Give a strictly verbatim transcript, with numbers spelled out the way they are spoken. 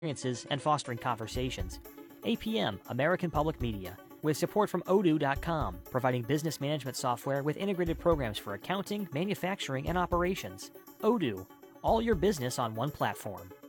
experiences and fostering conversations. A P M, American Public Media, with support from Odoo dot com, providing business management software with integrated programs for accounting, manufacturing, and operations. Odoo, all your business on one platform.